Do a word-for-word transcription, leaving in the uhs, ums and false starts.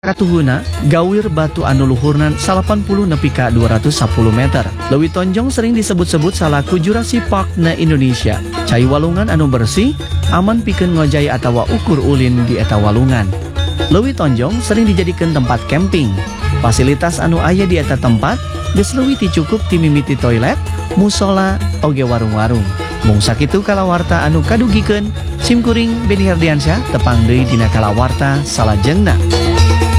Katuhuna, gawir batu anu luhurnan salapan puluh nepi ka dua ratus sepuluh meter. Leuwih Tonjong sering disebut-sebut salaku Jurassic Park na Indonesia. Cai walungan anu bersih, aman pikeun ngojay atawa ukur ulin di eta walungan. Leuwih Tonjong sering dijadikan tempat camping. Fasilitas anu aya di eta tempat geus leuwih ti cukup ti mimiti toilet, musola, oge warung-warung. Mung sakitu kalawarta anu kadugikeun. Simkuring Beni Herdiansyah tepang deui dina kalawarta salajengna.